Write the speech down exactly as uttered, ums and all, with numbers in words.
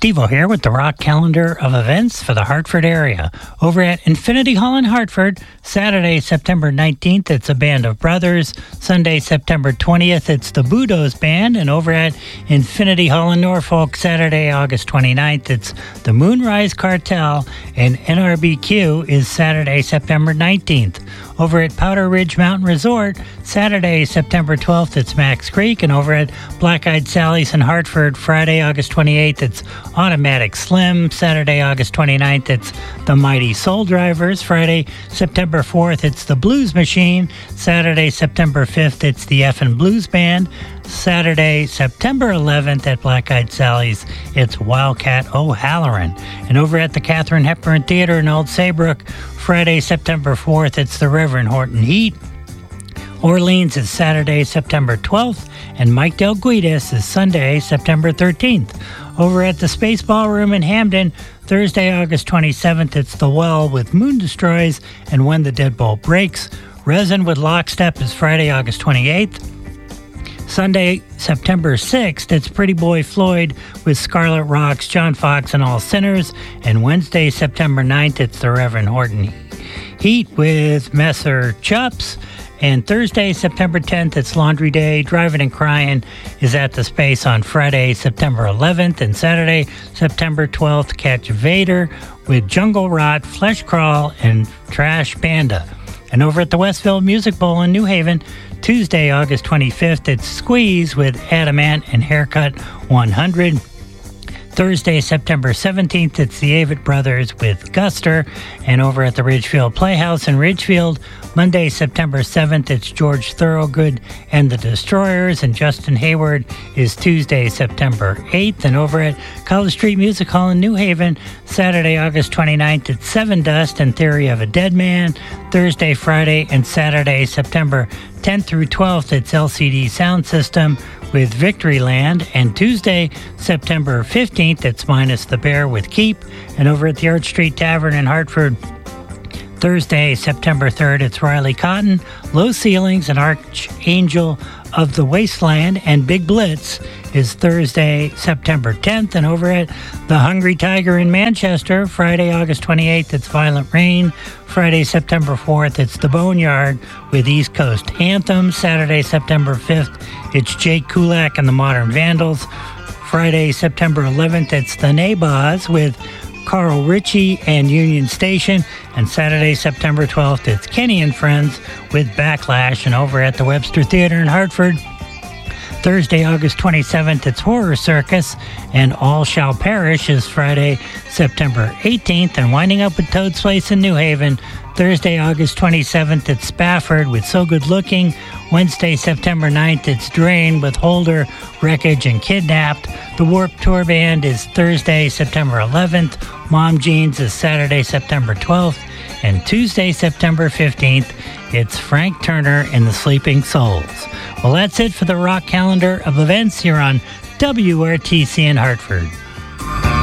Steve-O here with the rock calendar of events for the Hartford area. Over at Infinity Hall in Hartford, Saturday, September nineteenth, it's a band of brothers. Sunday, September twentieth, it's the Budos Band. And over at Infinity Hall in Norfolk, Saturday, August twenty-ninth, it's the Moonrise Cartel. And N R B Q is Saturday, September nineteenth. Over at Powder Ridge Mountain Resort, Saturday, September twelfth, it's Max Creek. And over at Black Eyed Sally's in Hartford, Friday, August twenty-eighth, it's Automatic Slim. Saturday, August twenty-ninth, it's the Mighty Soul Drivers. Friday, September fourth, it's the Blues Machine. Saturday, September fifth, it's the Effin' Blues Band. Saturday, September eleventh at Black Eyed Sally's, it's Wildcat O'Halloran. And over at the Katharine Hepburn Theater in Old Saybrook, Friday, September fourth, it's the Reverend Horton Heat. Orleans is Saturday, September twelfth, and Mike Del Guidas is Sunday, September thirteenth. Over at the Space Ballroom in Hamden, Thursday, August twenty-seventh, it's The Well with Moon Destroys and When the Deadbolt Breaks. Resin with Lockstep is Friday, August twenty-eighth. Sunday, September sixth, it's Pretty Boy Floyd with Scarlet Rocks, John Fox, and All Sinners. And Wednesday, September ninth, it's the Reverend Horton Heat with Messer Chups. And Thursday, September tenth, it's Laundry Day. Driving and Crying is at the Space on Friday, September eleventh. And Saturday, September twelfth, catch Vader with Jungle Rot, Flesh Crawl, and Trash Panda. And over at the Westville Music Bowl in New Haven, Tuesday, August twenty-fifth, it's Squeeze with Adamant and Haircut one hundred. Thursday, September seventeenth, it's the Avett Brothers with Guster. And over at the Ridgefield Playhouse in Ridgefield, Monday, September seventh, it's George Thorogood and the Destroyers. And Justin Hayward is Tuesday, September eighth. And over at College Street Music Hall in New Haven, Saturday, August twenty-ninth, it's Seven Dust and Theory of a Dead Man. Thursday, Friday, and Saturday, September tenth through twelfth, it's L C D Sound System with Victoryland. And Tuesday, September fifteenth, it's Minus the Bear with Keep. And over at the Arch Street Tavern in Hartford, Thursday, September third, it's Riley Cotton, Low Ceilings, and Archangel of the Wasteland. And Big Blitz is Thursday, September tenth. And over at the Hungry Tiger in Manchester, Friday, August twenty-eighth, it's Violent Rain. Friday, September fourth, it's The Boneyard with East Coast Anthem. Saturday, September fifth, it's Jake Kulak and the Modern Vandals. Friday, September eleventh, it's The Nabas with Carl Ritchie and Union Station. And Saturday, September twelfth, it's Kenny and Friends with Backlash. And over at the Webster Theater in Hartford, Thursday, August twenty-seventh, it's Horror Circus, and All Shall Perish is Friday, September eighteenth. And winding up with Toad's Place in New Haven, Thursday, August twenty-seventh, it's Spafford with So Good Looking. Wednesday, September ninth, it's Drain with Holder, Wreckage, and Kidnapped. The Warped Tour Band is Thursday, September eleventh. Mom Jeans is Saturday, September twelfth. And Tuesday, September fifteenth, it's Frank Turner and the Sleeping Souls. Well, that's it for the rock calendar of events here on W R T C in Hartford.